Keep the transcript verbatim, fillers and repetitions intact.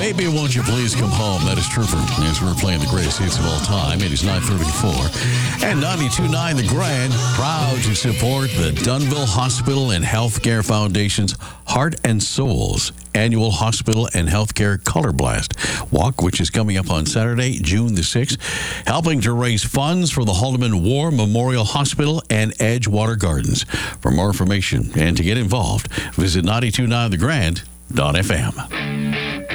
Baby, won't you please come home? That is Trooper. As we're playing the greatest hits of all time. It is nine thirty-four. And ninety-two point nine The Grand, proud to support the Dunville Hospital and Healthcare Foundation's Heart and Souls annual Hospital and Healthcare Color Blast Walk, which is coming up on Saturday, June the sixth, helping to raise funds for the Haldeman War Memorial Hospital and Edgewater Gardens. For more information and to get involved, visit nine two nine the grand dot f m.